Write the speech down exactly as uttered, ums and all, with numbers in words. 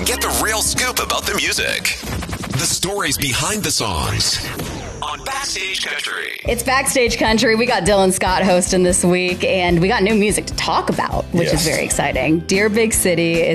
Get the real scoop about the music. The stories behind the songs. On Backstage Country. It's Backstage Country. We got Dylan Scott hosting this week, and we got new music to talk about, which Yes. is very exciting. Dear Big City is